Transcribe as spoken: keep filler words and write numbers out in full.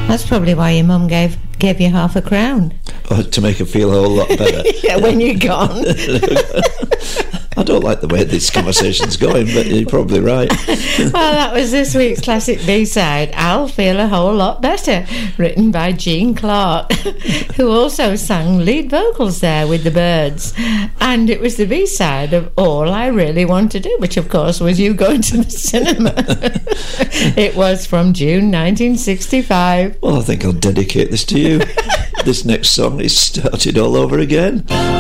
That's probably why your mum gave gave you half a crown. Oh, to make her feel a whole lot better. Yeah, when you're gone. I don't like the way this conversation's going, but you're probably right. Well, that was this week's classic B-side, I'll Feel a Whole Lot Better, written by Gene Clark, who also sang lead vocals there with the Byrds. And it was the B-side of All I Really Want to Do, which, of course, was you going to the cinema. It was from June nineteen sixty-five. Well, I think I'll dedicate this to you. This next song is Started All Over Again.